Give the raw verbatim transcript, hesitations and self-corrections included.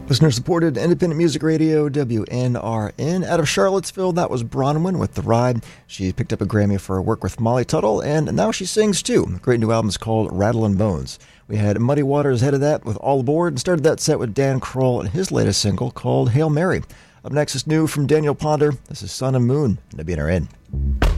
Listener-supported independent music radio, W N R N. Out of Charlottesville, that was Bronwyn with The Ride. She picked up a Grammy for her work with Molly Tuttle, and now she sings, too. The great new album is called Rattlin' Bones. We had Muddy Waters ahead of that with All Aboard, and started that set with Dan Kroll and his latest single called Hail Mary. Up next is new from Daniel Ponder. This is Sun and Moon, W N R N.